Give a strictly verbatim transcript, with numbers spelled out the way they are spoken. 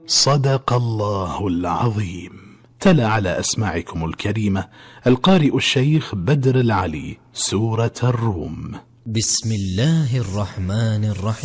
صدق الله العظيم. تلا على أسماعكم الكريمة القارئ الشيخ بدر العلي سورة الروم. بسم الله الرحمن الرحيم.